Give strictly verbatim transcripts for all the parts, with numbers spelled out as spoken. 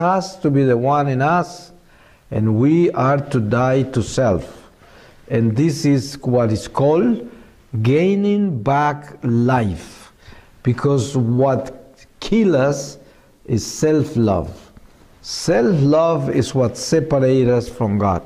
has to be the one in us, and we are to die to self. And this is what is called gaining back life, because what kills us is self-love. Self-love is what separates us from God.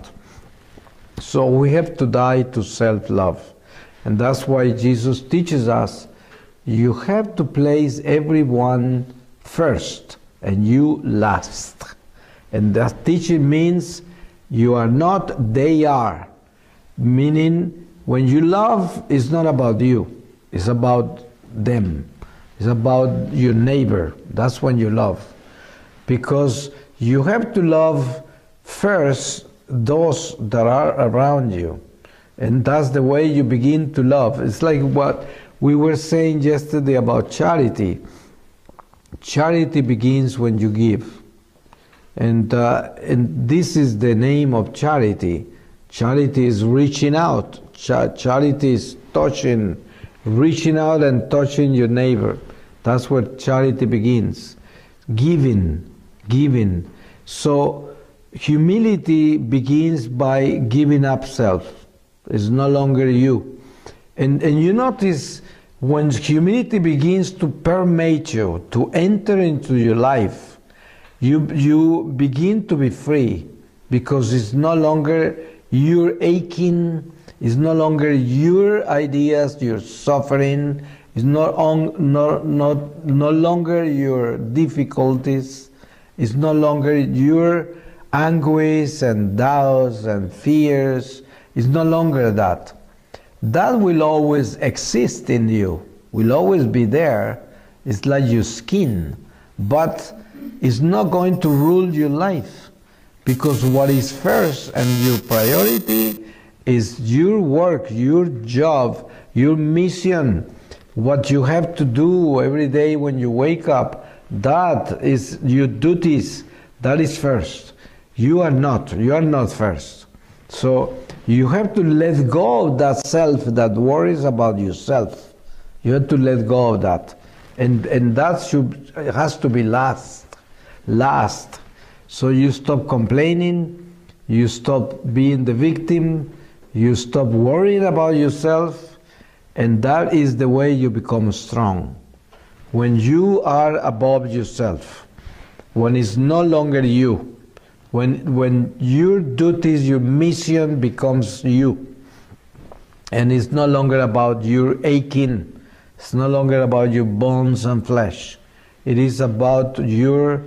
So we have to die to self-love. And that's why Jesus teaches us, you have to place everyone first and you last. And that teaching means you are not, they are. Meaning, when you love, it's not about you, it's about them. It's about your neighbor. That's when you love. Because you have to love first those that are around you. And that's the way you begin to love. It's like what we were saying yesterday about charity. Charity begins when you give. And, uh, and this is the name of charity. Charity is reaching out. Char charity is touching, reaching out and touching your neighbor. That's where charity begins. Giving, giving. So humility begins by giving up self. It's no longer you. And, and you notice when humility begins to permeate you, to enter into your life, you, you begin to be free, because it's no longer your aching, it's no longer your ideas, your suffering, it's not on, no, not, no longer your difficulties, it's no longer your anguish and doubts and fears, it's no longer that. That will always exist in you, will always be there. It's like your skin, but it's not going to rule your life, because what is first and your priority is your work, your job, your mission, what you have to do every day when you wake up. That is your duties, that is first. You are not, you are not first. So you have to let go of that self that worries about yourself. You have to let go of that. And, and that should, it has to be last, last. So you stop complaining, you stop being the victim, you stop worrying about yourself, and that is the way you become strong. When you are above yourself, when it's no longer you, when, when your duties, your mission becomes you, and it's no longer about your aching, it's no longer about your bones and flesh, it is about your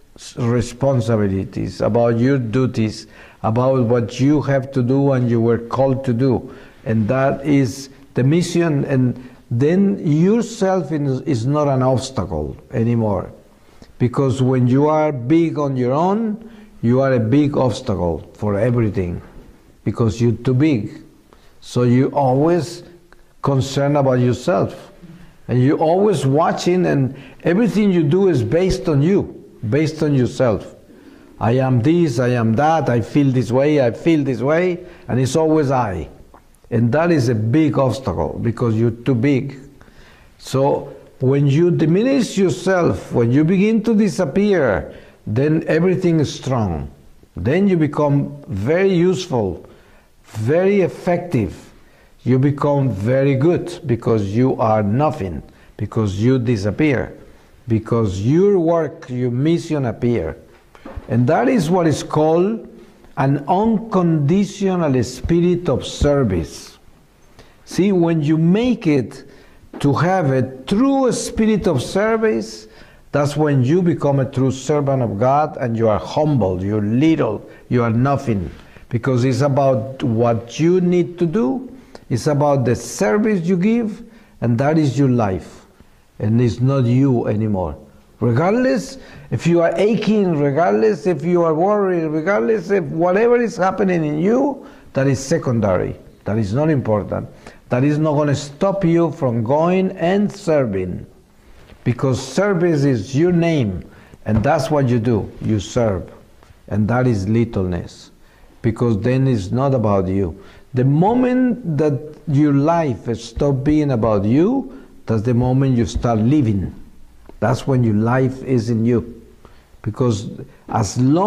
responsibilities, about your duties, about what you have to do and you were called to do. And that is the mission, and then yourself is not an obstacle anymore. Because when you are big on your own, you are a big obstacle for everything, because you're too big. So you're always concerned about yourself, and you're always watching, and everything you do is based on you, based on yourself. I am this, I am that, I feel this way, I feel this way, and it's always I. And that is a big obstacle, because you're too big. So when you diminish yourself, when you begin to disappear, then everything is strong. Then you become very useful, very effective. You become very good, because you are nothing, because you disappear, because your work, your mission appear. And that is what is called an unconditional spirit of service. See, when you make it to have a true spirit of service, that's when you become a true servant of God, and you are humble, you're little, you are nothing. Because it's about what you need to do, it's about the service you give, and that is your life. And it's not you anymore. Regardless if you are aching, regardless if you are worried, regardless if whatever is happening in you, that is secondary, that is not important. That is not going to stop you from going and serving. Because service is your name, and that's what you do, you serve. And that is littleness, because then it's not about you. The moment that your life stops being about you, that's the moment you start living. That's when your life is in you. because as long